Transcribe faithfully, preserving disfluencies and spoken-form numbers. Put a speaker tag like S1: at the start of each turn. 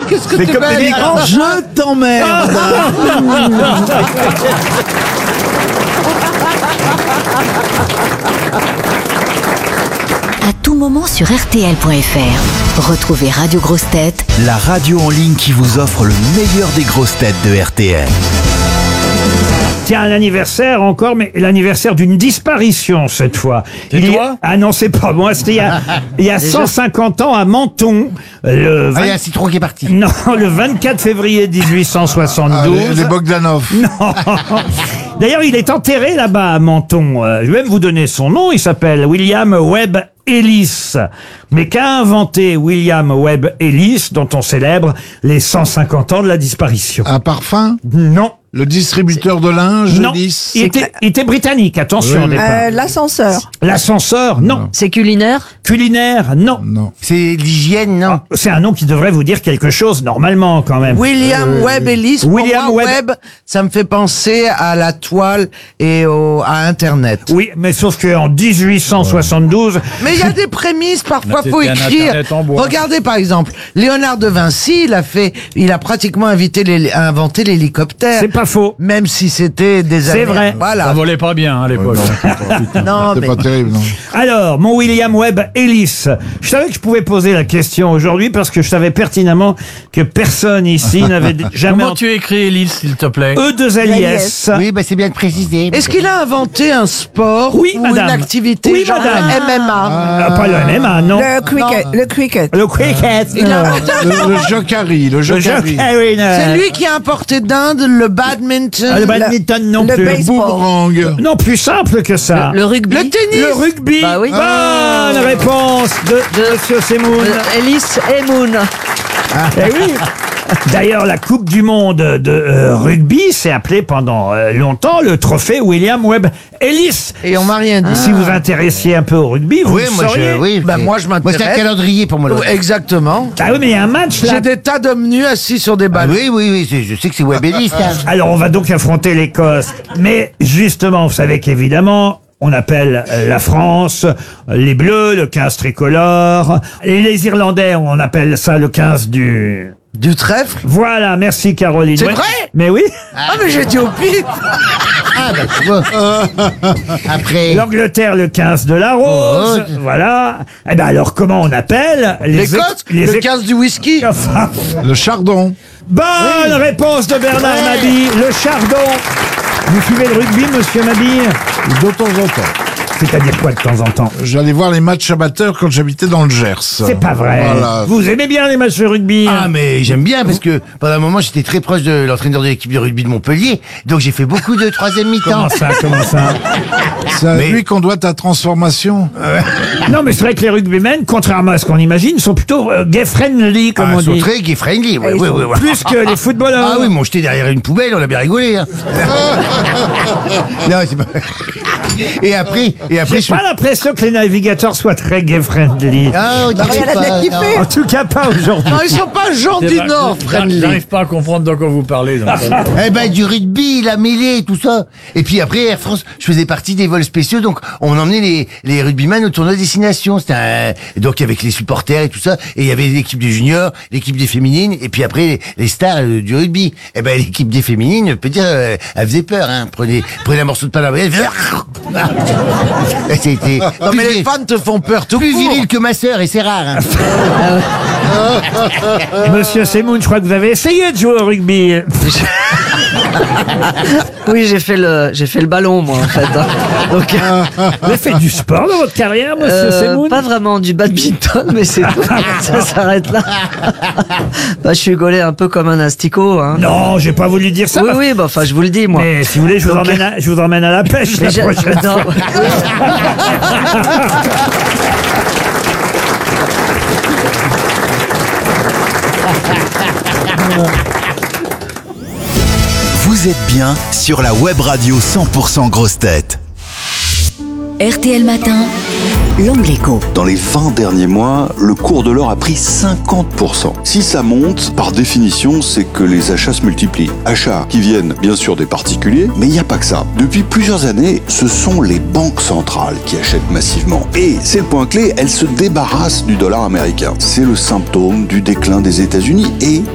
S1: qu'est-ce que
S2: Mais
S1: t'es
S2: comme
S1: belle.
S2: des grands, je t'emmerde.
S3: À tout moment sur R T L point F R. Retrouvez Radio Grosses Têtes,
S4: la radio en ligne qui vous offre le meilleur des grosses têtes de R T L.
S5: Tiens, un anniversaire encore, mais l'anniversaire d'une disparition cette fois.
S6: C'est
S5: Il y a-
S6: toi
S5: Ah non, c'est pas moi. C'était il y a, il y a cent cinquante ans à Menton. Le
S7: Ah, il y a
S5: vingt-
S7: un citron qui est parti.
S5: Non, le vingt-quatre février dix-huit cent
S2: Ah,
S5: soixante-douze.
S2: les, les Bogdanov.
S5: Non. D'ailleurs, il est enterré là-bas à Menton. Euh, Je vais même vous donner son nom. Il s'appelle William Webb Ellis. Mais qu'a inventé William Webb Ellis, dont on célèbre les cent cinquante ans de la disparition?
S2: Un parfum.
S5: Non.
S2: Le distributeur de linge.
S5: Non.
S2: Ellis.
S5: Il était, il était britannique, attention
S2: Oui,
S5: au
S2: oui.
S5: départ.
S8: Euh, L'ascenseur.
S5: L'ascenseur, non.
S9: C'est culinaire?
S5: Culinaire, non.
S2: Non.
S7: C'est l'hygiène, non?
S5: C'est un nom qui devrait vous dire quelque chose normalement quand même.
S1: William Webb Ellis. Pour
S5: William
S1: moi,
S5: Webb-
S1: Webb, ça me fait penser à la toile et au, à Internet.
S5: Oui, mais sauf qu'en dix-huit cent soixante-douze,
S1: Mais il y a des prémices, parfois
S6: C'était
S1: faut
S6: un
S1: écrire.
S6: Internet en bois.
S1: Regardez par exemple, Léonard de Vinci, il a fait, il a pratiquement invité les- inventé l'hélicoptère.
S5: c'est pas faux.
S1: Même si c'était des
S5: C'est
S1: années-
S5: vrai.
S6: Ça
S1: Voilà.
S6: volait pas bien hein, à l'époque.
S1: Non,
S2: C'est
S1: mais
S2: pas terrible, non.
S5: Alors, mon William Webb Ellis, je savais que je pouvais poser la question aujourd'hui parce que je savais pertinemment que personne ici n'avait jamais
S6: Comment tu écris Elise, s'il te plaît?
S5: E deux L I S.
S7: Oui, bah c'est bien de préciser.
S1: est-ce qu'il a inventé un sport
S5: Oui,
S1: ou
S5: madame.
S1: une activité
S5: Oui,
S1: genre
S5: madame.
S1: M M A?
S5: Ah, pas le M M A, non.
S8: Le cricket. Le cricket.
S5: Le cricket.
S1: Il a
S5: non.
S1: inventé un
S2: Le,
S1: sport.
S2: le jokari, le
S5: Le jeu
S2: jokari.
S1: C'est lui qui a importé d'Inde le badminton.
S5: Ah, le badminton non
S8: le
S5: plus.
S8: baseball.
S2: Boomerang.
S5: Non, plus simple que ça.
S9: Le rugby?
S1: Le tennis.
S5: Le rugby.
S9: Bah oui.
S5: Bonne réponse de,
S9: De-
S5: Monsieur Semoun.
S9: Euh, Ellis et Moon.
S5: Eh oui. D'ailleurs, la Coupe du Monde de euh, rugby s'est appelée pendant euh, longtemps le trophée William Webb Ellis.
S1: Et on m'a rien dit.
S5: Si vous intéressiez un peu au rugby, vous
S7: Oui,
S5: le
S7: moi
S5: sauriez.
S7: je. Oui,
S1: Bah,
S7: c'est-
S1: moi, je
S7: Moi, c'est un
S1: m'intéresse.
S7: calendrier pour moi. le-
S1: Oui, exactement.
S5: Ah oui, mais il y a un match là.
S1: J'ai des tas d'hommes nus assis sur des
S7: Ah,
S1: balles.
S7: oui, oui, oui, c'est- je sais que c'est Webeliste. Hein.
S5: Alors, on va donc affronter l'Écosse. Mais justement, vous savez qu'évidemment, on appelle euh, la France euh, les Bleus, le quinze tricolore. Et les Irlandais, on appelle ça le quinze du...
S1: Du trèfle.
S5: Voilà, merci Caroline.
S1: C'est
S5: Ouais.
S1: vrai
S5: Mais oui.
S1: Ah, mais j'ai dit au pif.
S7: Ah, bah, tu vois. Après.
S5: L'Angleterre, le quinze de la rose.
S7: Oh.
S5: Voilà. Eh ben alors, comment on appelle les
S1: L'Écosse,
S5: ex- les
S1: le
S5: ex-
S1: quinze du whisky.
S5: Enfin,
S2: Le chardon.
S5: bonne réponse de Bernard Mabille. Le chardon. Vous suivez le rugby, monsieur Mabille?
S2: De temps en temps.
S5: C'est-à-dire quoi de temps en temps?
S2: J'allais voir les matchs amateurs quand j'habitais dans le Gers.
S5: C'est pas vrai.
S2: Voilà.
S5: Vous aimez bien les matchs de rugby?
S7: Ah, mais j'aime bien parce que pendant un moment j'étais très proche de l'entraîneur de l'équipe de rugby de Montpellier, donc j'ai fait beaucoup de troisième mi-temps.
S5: Comment ça, comment ça?
S2: C'est à
S7: Mais-
S2: lui qu'on doit ta transformation.
S5: Non, mais c'est vrai que les rugbymen, contrairement à ce qu'on imagine, sont plutôt euh, gay-friendly, comme
S7: Ah,
S5: on
S7: ils sont
S5: dit.
S7: très gay friendly, ouais,
S8: ils
S7: ouais,
S8: sont
S7: ouais, ouais.
S5: Plus que les footballeurs.
S7: Ah oui, ils m'ont jeté derrière une poubelle, on a bien rigolé. Hein. Non, c'est pas... Et après, et après,
S5: J'ai pas l'impression que les navigateurs soient très gay-friendly.
S7: Ah, on dirait
S8: Regarde, elle a
S7: pas,
S8: kiffé.
S7: non.
S5: En tout cas, pas aujourd'hui.
S1: Non, ils sont pas gens du Nord, friendly.
S6: J'arrive pas à comprendre de quoi vous parlez. donc.
S7: Eh ben, du rugby, la mêlée, tout ça. Et puis après, Air France, je faisais partie des vols spéciaux, donc on emmenait les, les rugbyman au tournoi destination. C'était un, donc avec les supporters et tout ça. Et il y avait l'équipe des juniors, l'équipe des féminines, et puis après, les, les stars euh, du rugby. Eh ben, l'équipe des féminines, je peux dire, euh, elle faisait peur, hein. Prenez, prenez un morceau de pain à la elle faisait... Et C'était
S1: Non, mais
S7: plus,
S1: les fans te font peur tout
S7: plus
S1: court.
S7: viril que ma sœur, et c'est rare, hein.
S5: Monsieur Semoun, je crois que vous avez essayé de jouer au rugby.
S9: Oui, j'ai fait le, j'ai fait le ballon, moi, en fait. hein. Donc,
S5: Vous avez fait du sport dans votre carrière, monsieur
S9: euh,
S5: Semoun?
S9: pas vraiment du badminton, mais c'est tout. Ça s'arrête là. Bah, je suis gaulé un peu comme un asticot, hein.
S5: Non, j'ai pas voulu dire ça.
S9: Oui, oui, bah, enfin, je vous le dis, moi.
S5: Mais si vous voulez, je vous,
S9: Donc,
S5: emmène à, je vous emmène à la pêche
S9: Mais
S5: la
S9: j'ai-
S5: prochaine
S9: non.
S5: fois.
S4: Vous êtes bien sur la web radio cent pour cent grosses têtes.
S3: R T L Matin, l'angle écho.
S10: Dans les vingt derniers mois, le cours de l'or a pris cinquante pour cent. Si ça monte, par définition, c'est que les achats se multiplient. Achats qui viennent bien sûr des particuliers, mais il n'y a pas que ça. Depuis plusieurs années, ce sont les banques centrales qui achètent massivement. Et c'est le point clé, elles se débarrassent du dollar américain. C'est le symptôme du déclin des États-Unis et